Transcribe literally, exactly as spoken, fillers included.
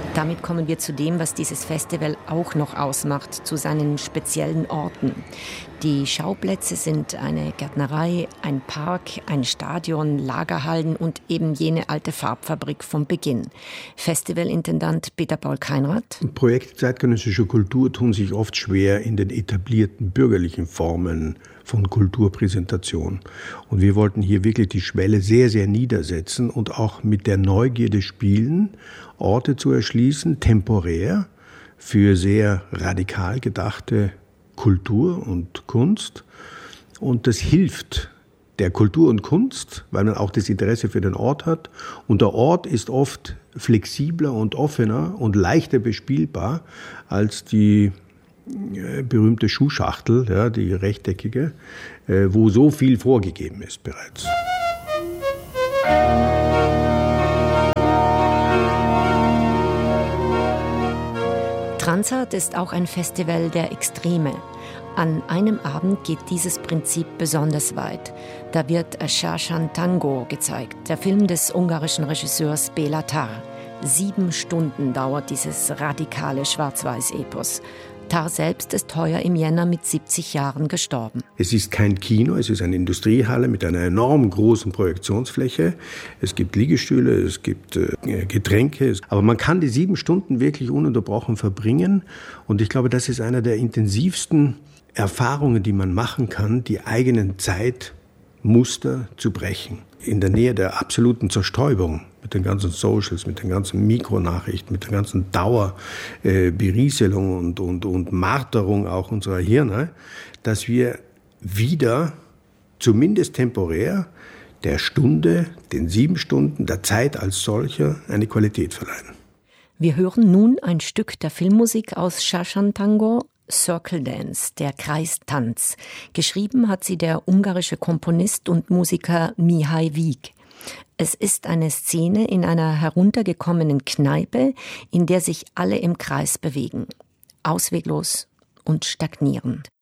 Damit kommen wir zu dem, was dieses Festival auch noch ausmacht, zu seinen speziellen Orten. Die Schauplätze sind eine Gärtnerei, ein Park, ein Stadion, Lagerhallen und eben jene alte Farbfabrik vom Beginn. Festivalintendant Peter-Paul Keinrath. Projekte zeitgenössischer Kultur tun sich oft schwer in den etablierten bürgerlichen Formen von Kulturpräsentation. Und wir wollten hier wirklich die Schwelle sehr, sehr niedersetzen und auch mit der Neugierde spielen, Orte zu erschließen, temporär, für sehr radikal gedachte Kultur und Kunst. Und das hilft der Kultur und Kunst, weil man auch das Interesse für den Ort hat. Und der Ort ist oft flexibler und offener und leichter bespielbar als die berühmte Schuhschachtel, ja, die rechteckige, wo so viel vorgegeben ist bereits. Transart ist auch ein Festival der Extreme. An einem Abend geht dieses Prinzip besonders weit. Da wird Shashan Tango gezeigt, der Film des ungarischen Regisseurs Béla Tarr. Sieben Stunden dauert dieses radikale Schwarz-Weiß-Epos. Tarr selbst ist heuer im Jänner mit siebzig Jahren gestorben. Es ist kein Kino, es ist eine Industriehalle mit einer enorm großen Projektionsfläche. Es gibt Liegestühle, es gibt äh, Getränke. Aber man kann die sieben Stunden wirklich ununterbrochen verbringen. Und ich glaube, das ist einer der intensivsten Erfahrungen, die man machen kann, die eigenen Zeitmuster zu brechen. In der Nähe der absoluten Zerstäubung, mit den ganzen Socials, mit den ganzen Mikronachrichten, mit der ganzen Dauerberieselung äh, und, und, und Marterung auch unserer Hirne, dass wir wieder, zumindest temporär, der Stunde, den sieben Stunden, der Zeit als solcher eine Qualität verleihen. Wir hören nun ein Stück der Filmmusik aus Shashan Tango, Circle Dance, der Kreistanz. Geschrieben hat sie der ungarische Komponist und Musiker Mihai Vig. Es ist eine Szene in einer heruntergekommenen Kneipe, in der sich alle im Kreis bewegen. Ausweglos und stagnierend.